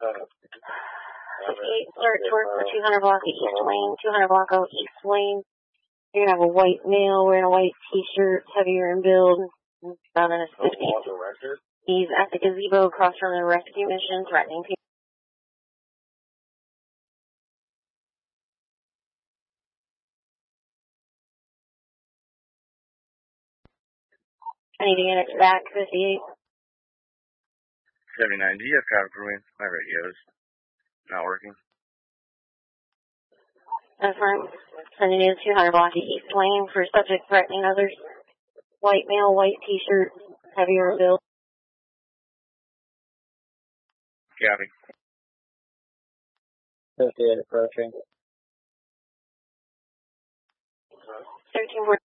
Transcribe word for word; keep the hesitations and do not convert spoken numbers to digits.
fifty-eight, start towards the two hundred block of East Lane, two hundred block of East Lane. You're going to have a white male wearing a white t-shirt, heavier in build, about in his fifties. He's at the gazebo across from the rescue mission, threatening people. I need to get it back, fifty-eight. seventy-nine, do you have traffic for me? My radio's not working. That's right. Sending you to two hundred block of East Lane for subject threatening others. White male, white t-shirt, heavier in build. Copy. fifty-eight approaching. thirteen